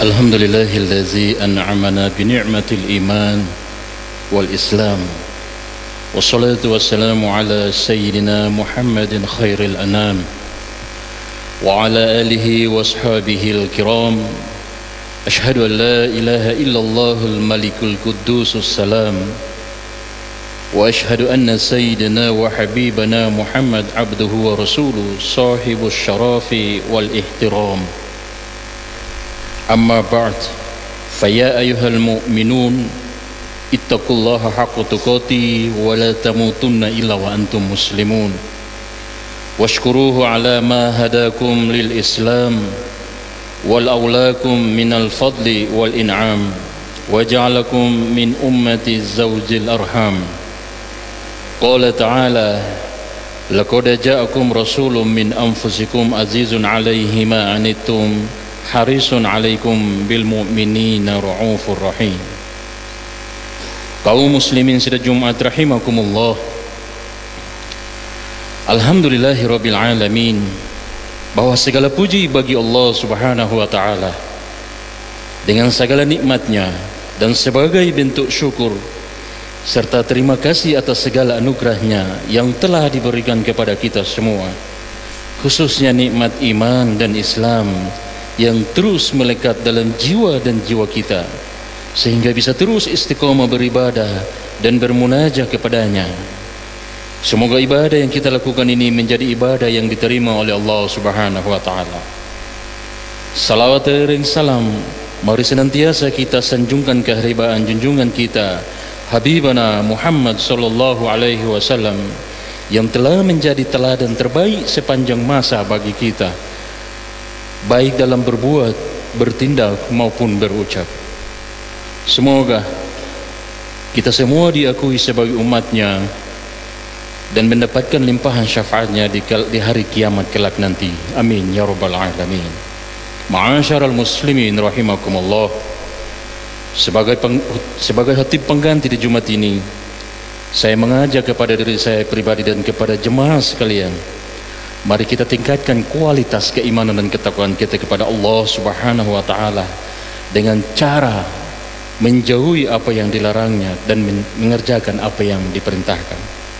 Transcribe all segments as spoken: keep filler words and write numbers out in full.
الحمد لله الذي أنعمنا بنعمة الإيمان والإسلام، والصلاة والسلام على سيدنا محمد خير الأنام وعلى آله وأصحابه الكرام. أشهد أن لا إله إلا الله الملك القدوس السلام، وأشهد أن سيدنا وحبيبنا محمد عبده ورسوله صاحب الشرف والاحترام. أما بعد، فيا أيها المؤمنون اتقوا الله حق تقاته ولا تموتن إلا وأنتم مسلمون، واشكروه على ما هداكم للإسلام والأولاكم من الفضل والإنعام، وجعلكم من أمة الزوج الأرحام. قال تعالى: لقد جاءكم رسول من أنفسكم عزيز عليه ما عنتم حريص عليكم بالمؤمنين رؤوف رحيم. Kaum muslimin sidang Jumat rahimakumullah. Alhamdulillahirabbil alamin, bahwa segala puji bagi Allah Subhanahu wa taala dengan segala nikmatnya, dan sebagai bentuk syukur serta terima kasih atas segala anugerahnya yang telah diberikan kepada kita semua, khususnya nikmat iman dan Islam yang terus melekat dalam jiwa dan jiwa kita, sehingga bisa terus istiqamah beribadah dan bermunajah kepadanya. Semoga ibadah yang kita lakukan ini menjadi ibadah yang diterima oleh Allah Subhanahu wa taala. Salawat dan salam mari senantiasa kita sanjungkan keharibaan junjungan kita Habibana Muhammad sallallahu alaihi wasallam, yang telah menjadi teladan terbaik sepanjang masa bagi kita, baik dalam berbuat, bertindak maupun berucap. Semoga kita semua diakui sebagai umatnya dan mendapatkan limpahan syafaatnya di, di hari kiamat kelak nanti. Amin ya rabbal alamin. Ma'asyiral muslimin rahimakumullah. Sebagai peng, sebagai khatib pengganti di Jumat ini, saya mengajak kepada diri saya pribadi dan kepada jemaah sekalian, mari kita tingkatkan kualitas keimanan dan ketakwaan kita kepada Allah Subhanahu wa taala dengan cara menjauhi apa yang dilarangnya dan mengerjakan apa yang diperintahkan.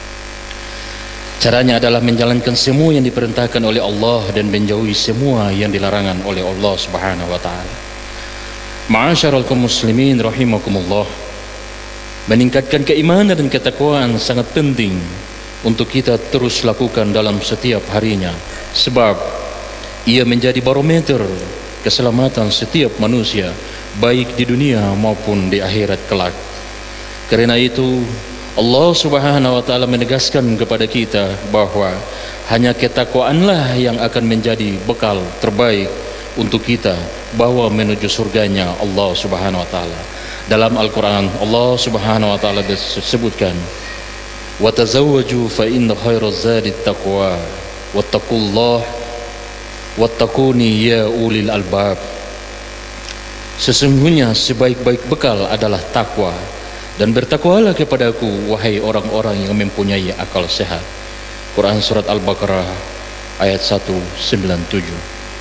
Caranya adalah menjalankan semua yang diperintahkan oleh Allah dan menjauhi semua yang dilarangan oleh Allah Subhanahu wa taala. Ma'asyiral kaum muslimin rahimakumullah. Meningkatkan keimanan dan ketakwaan sangat penting untuk kita terus lakukan dalam setiap harinya, sebab ia menjadi barometer keselamatan setiap manusia, baik di dunia maupun di akhirat kelak. Karena itu Allah Subhanahu wa taala menegaskan kepada kita bahwa hanya ketakwaanlah yang akan menjadi bekal terbaik untuk kita bawa menuju surganya Allah Subhanahu wa taala. Dalam Al-Quran Allah Subhanahu wa taala disebutkan, wa tazawwaju fa inna khairaz zadi taqwa wattaqullah wattaquni ya ulil albab. Sesungguhnya sebaik-baik bekal adalah takwa, dan bertakwalah kepadaku wahai orang-orang yang mempunyai akal sehat. Quran surat Al-Baqarah ayat seratus sembilan puluh tujuh.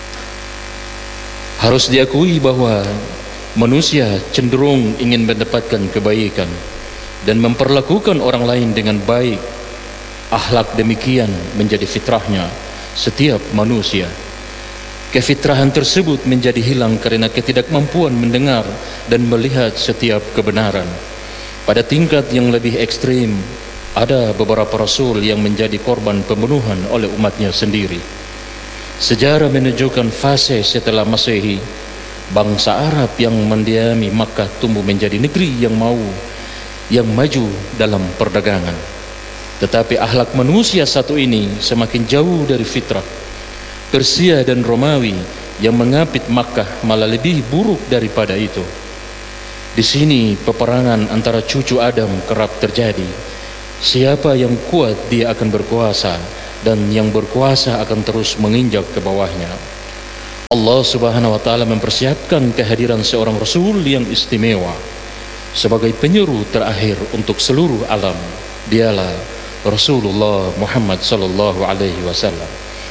Harus diakui bahwa manusia cenderung ingin mendapatkan kebaikan dan memperlakukan orang lain dengan baik. Akhlak demikian menjadi fitrahnya setiap manusia. Kefitrahan tersebut menjadi hilang karena ketidakmampuan mendengar dan melihat setiap kebenaran. Pada tingkat yang lebih ekstrim, ada beberapa rasul yang menjadi korban pembunuhan oleh umatnya sendiri. Sejarah menunjukkan fase setelah Masehi, bangsa Arab yang mendiami Makkah tumbuh menjadi negeri yang mau yang maju dalam perdagangan. Tetapi akhlak manusia satu ini semakin jauh dari fitrah. Persia dan Romawi yang mengapit Makkah malah lebih buruk daripada itu. Di sini peperangan antara cucu Adam kerap terjadi. Siapa yang kuat dia akan berkuasa, dan yang berkuasa akan terus menginjak ke bawahnya. Allah Subhanahu wa taala mempersiapkan kehadiran seorang rasul yang istimewa sebagai penyeru terakhir untuk seluruh alam. Dialah Rasulullah Muhammad sallallahu alaihi wasallam.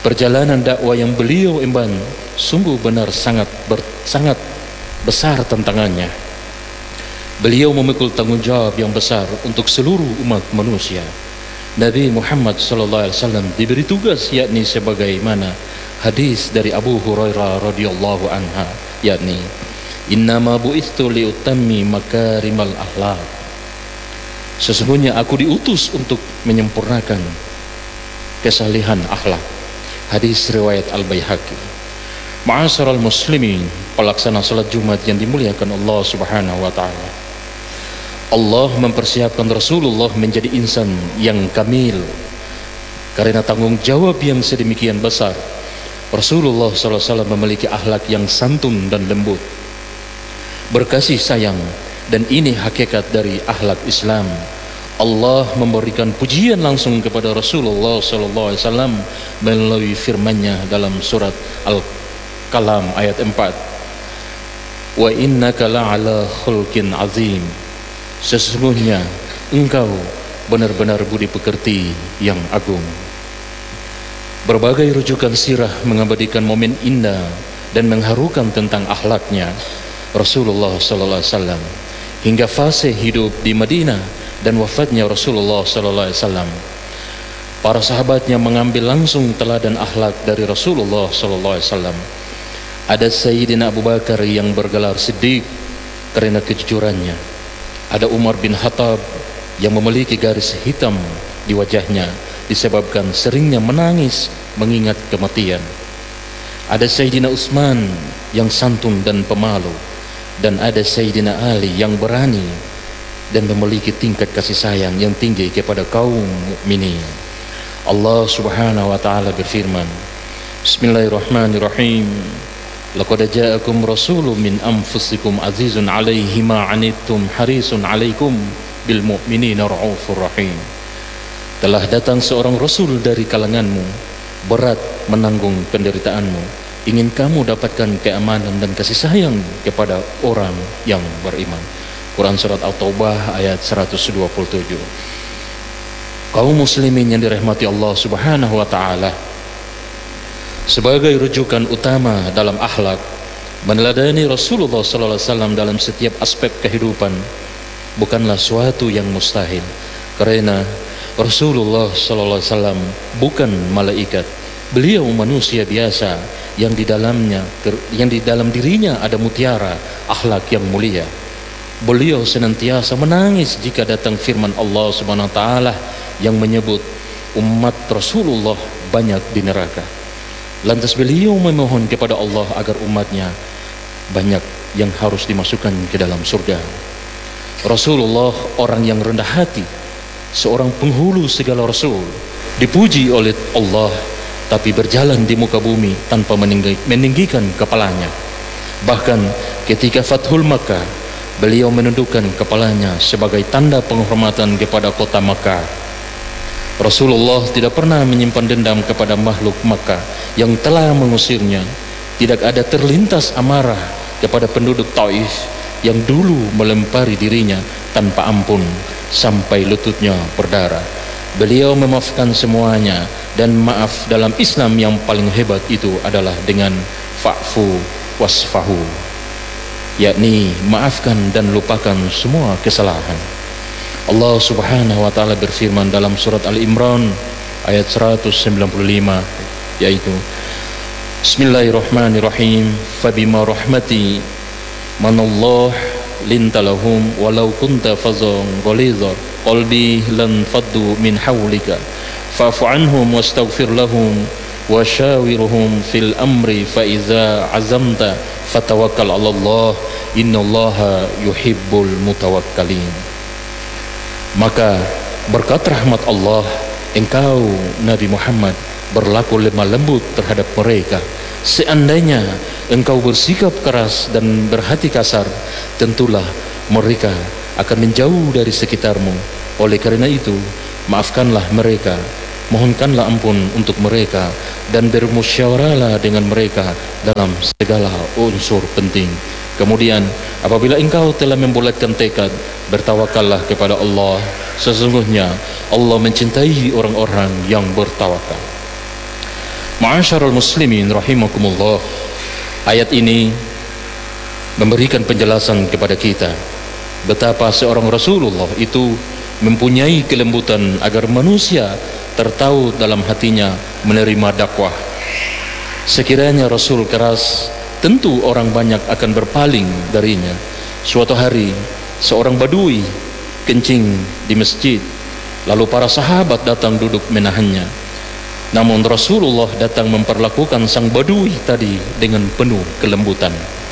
Perjalanan dakwah yang beliau emban sungguh benar sangat ber, sangat besar tantangannya. Beliau memikul tanggungjawab yang besar untuk seluruh umat manusia. Nabi Muhammad sallallahu alaihi wasallam diberi tugas, yakni sebagaimana hadis dari Abu Hurairah radhiyallahu anha, yakni innama bu'itsu liutammi makarimal akhlaq. Sesungguhnya aku diutus untuk menyempurnakan kesalihan akhlak. Hadis riwayat Al-Baihaqi. Ma'asyiral muslimin, pelaksana salat Jumat yang dimuliakan Allah Subhanahu wa taala. Allah mempersiapkan Rasulullah menjadi insan yang kamil. Karena tanggung jawab yang sedemikian besar, Rasulullah sallallahu alaihi wasallam memiliki akhlak yang santun dan lembut, berkasih sayang, dan ini hakikat dari akhlak Islam. Allah memberikan pujian langsung kepada Rasulullah sallallahu alaihi wasallam melalui firman-Nya dalam surat Al-Qalam ayat empat. Wa innaka la'ala khulqin azim. Sesungguhnya engkau benar-benar budi pekerti yang agung. Berbagai rujukan sirah mengabadikan momen indah dan mengharukan tentang akhlaknya Rasulullah sallallahu alaihi wasallam hingga fase hidup di Madinah dan wafatnya Rasulullah sallallahu alaihi wasallam. Para sahabatnya mengambil langsung teladan akhlak dari Rasulullah sallallahu alaihi wasallam. Ada Sayyidina Abu Bakar yang bergelar Siddiq karena kejujurannya. Ada Umar bin Khattab yang memiliki garis hitam di wajahnya disebabkan seringnya menangis mengingat kematian. Ada Sayyidina Utsman yang santun dan pemalu, dan ada Sayyidina Ali yang berani dan memiliki tingkat kasih sayang yang tinggi kepada kaum mukminin. Allah Subhanahu wa taala berfirman, Bismillahirrahmanirrahim. Laqad ja'akum rasulun min anfusikum azizun 'alaihi ma 'anittum harisun 'alaikum bil mu'minina raufur rahim. Telah datang seorang rasul dari kalanganmu, berat menanggung penderitaanmu, ingin kamu dapatkan keamanan dan kasih sayang kepada orang yang beriman. Quran surat At-Taubah ayat seratus dua puluh tujuh. Kaum muslimin yang dirahmati Allah Subhanahu wa taala, sebagai rujukan utama dalam akhlak, meneladani Rasulullah sallallahu alaihi wasallam dalam setiap aspek kehidupan bukanlah suatu yang mustahil, karena Rasulullah sallallahu alaihi wasallam bukan malaikat. Beliau manusia biasa yang di dalamnya yang di dalam dirinya ada mutiara akhlak yang mulia. Beliau senantiasa menangis jika datang firman Allah Subhanahu wa taala yang menyebut umat Rasulullah banyak di neraka. Lantas beliau memohon kepada Allah agar umatnya banyak yang harus dimasukkan ke dalam surga. Rasulullah orang yang rendah hati, seorang penghulu segala rasul, dipuji oleh Allah, tapi berjalan di muka bumi tanpa meninggikan kepalanya. Bahkan ketika Fathul Makkah, beliau menundukkan kepalanya sebagai tanda penghormatan kepada kota Makkah. Rasulullah tidak pernah menyimpan dendam kepada makhluk Makkah yang telah mengusirnya. Tidak ada terlintas amarah kepada penduduk Taif yang dulu melempari dirinya tanpa ampun sampai lututnya berdarah. Beliau memaafkan semuanya, dan maaf dalam Islam yang paling hebat itu adalah dengan fa'fu wasfahu, yakni maafkan dan lupakan semua kesalahan. Allah Subhanahu wa taala berfirman dalam surat Al-Imran ayat seratus sembilan puluh lima, yaitu Bismillahirrahmanirrahim. Fabima rahmati manallah lintalahum walau kunta fazan ghalidha qalbi lan faddu min hawlika fa'fu anhum wastaghfir lahum wasyawiruhum fil amri fa iza azamta fatawakkal 'ala Allah innallaha yuhibbul mutawakkalin. Maka berkat rahmat Allah, engkau Nabi Muhammad berlaku lemah lembut terhadap mereka. Seandainya engkau bersikap keras dan berhati kasar, tentulah mereka akan menjauh dari sekitarmu. Oleh karena itu, maafkanlah mereka, mohonkanlah ampun untuk mereka, dan bermusyawarahlah dengan mereka dalam segala unsur penting. Kemudian apabila engkau telah membulatkan tekad, bertawakallah kepada Allah. Sesungguhnya Allah mencintai orang-orang yang bertawakal. Ma'asyiral muslimin rahimakumullah, ayat ini memberikan penjelasan kepada kita betapa seorang Rasulullah itu mempunyai kelembutan agar manusia tertahu dalam hatinya menerima dakwah. Sekiranya Rasul keras, tentu orang banyak akan berpaling darinya. Suatu hari seorang badui kencing di masjid, lalu para sahabat datang duduk menahannya. Namun Rasulullah datang memperlakukan sang badui tadi dengan penuh kelembutan.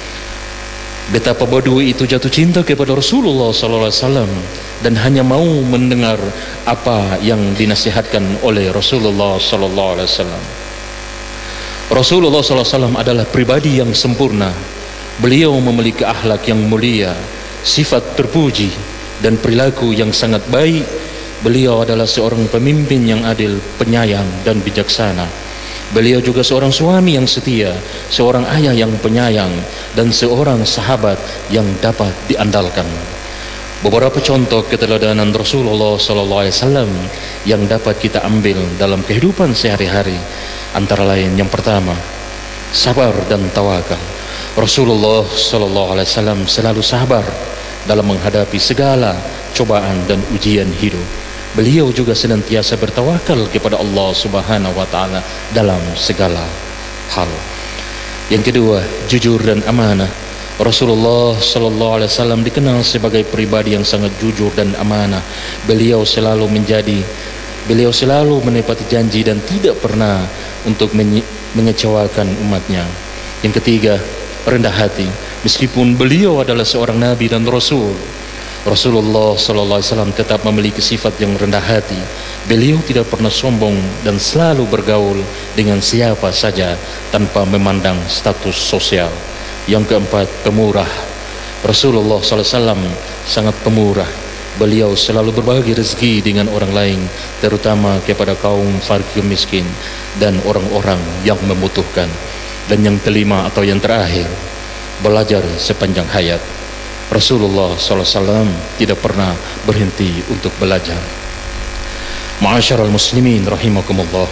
Betapa badui itu jatuh cinta kepada Rasulullah sallallahu alaihi wasallam dan hanya mau mendengar apa yang dinasihatkan oleh Rasulullah sallallahu alaihi wasallam. Rasulullah sallallahu alaihi wasallam adalah pribadi yang sempurna. Beliau memiliki akhlak yang mulia, sifat terpuji dan perilaku yang sangat baik. Beliau adalah seorang pemimpin yang adil, penyayang dan bijaksana. Beliau juga seorang suami yang setia, seorang ayah yang penyayang, dan seorang sahabat yang dapat diandalkan. Beberapa contoh keteladanan Rasulullah sallallahu alaihi wasallam yang dapat kita ambil dalam kehidupan sehari-hari, antara lain yang pertama, sabar dan tawakal. Rasulullah sallallahu alaihi wasallam selalu sabar dalam menghadapi segala cobaan dan ujian hidup. Beliau juga senantiasa bertawakal kepada Allah Subhanahu wa taala dalam segala hal. Yang kedua, jujur dan amanah. Rasulullah sallallahu alaihi wasallam dikenal sebagai pribadi yang sangat jujur dan amanah. Beliau selalu menjadi beliau selalu menepati janji dan tidak pernah untuk mengecewakan umatnya. Yang ketiga, rendah hati. Meskipun beliau adalah seorang nabi dan rasul, Rasulullah sallallahu alaihi wasallam tetap memiliki sifat yang rendah hati. Beliau tidak pernah sombong dan selalu bergaul dengan siapa saja tanpa memandang status sosial. Yang keempat, pemurah. Rasulullah sallallahu alaihi wasallam sangat pemurah. Beliau selalu berbagi rezeki dengan orang lain, terutama kepada kaum fakir miskin dan orang-orang yang membutuhkan. Dan yang kelima atau yang terakhir, belajar sepanjang hayat. Rasulullah sallallahu alaihi wasallam tidak pernah berhenti untuk belajar. Ma'asyiral muslimin rahimakumullah,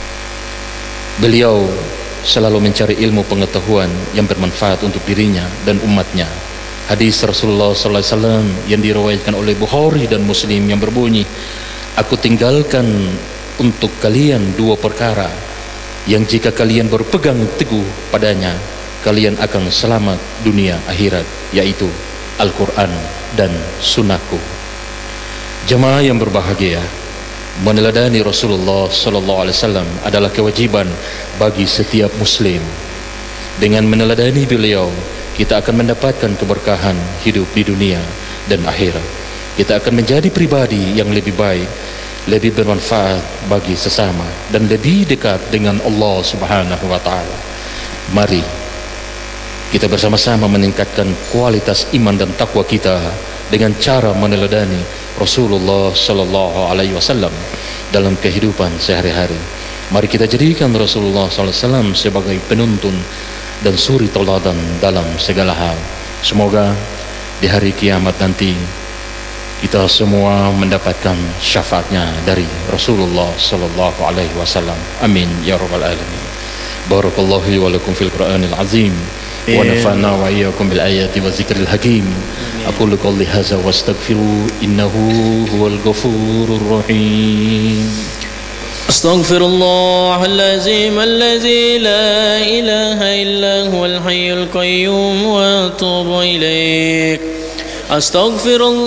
beliau selalu mencari ilmu pengetahuan yang bermanfaat untuk dirinya dan umatnya. Hadis Rasulullah sallallahu alaihi wasallam yang diriwayatkan oleh Bukhari dan Muslim yang berbunyi, aku tinggalkan untuk kalian dua perkara yang jika kalian berpegang teguh padanya, kalian akan selamat dunia akhirat, yaitu Al-Quran dan Sunnahku. Jemaah yang berbahagia, meneladani Rasulullah sallallahu alaihi wasallam adalah kewajiban bagi setiap muslim. Dengan meneladani beliau, kita akan mendapatkan keberkahan hidup di dunia dan akhirat. Kita akan menjadi pribadi yang lebih baik, lebih bermanfaat bagi sesama, dan lebih dekat dengan Allah Subhanahu wa taala. Mari kita bersama-sama meningkatkan kualitas iman dan takwa kita dengan cara meneladani Rasulullah sallallahu alaihi wasallam dalam kehidupan sehari-hari. Mari kita jadikan Rasulullah sallallahu alaihi wasallam sebagai penuntun dan suri teladan dalam segala hal. Semoga di hari kiamat nanti kita semua mendapatkan syafaatnya dari Rasulullah sallallahu alaihi wasallam. Amin ya rabbal alamin. Barakallahu li wa lakum fil Qur'anil azim. ونفعنا وإياكم بالآيات والذكر الحكيم. أقول قولي هذا واستغفروا إنه هو الغفور الرحيم. أستغفر الله العظيم الذي لا إله إلا هو الحي القيوم وأتوب إليك. أستغفر الله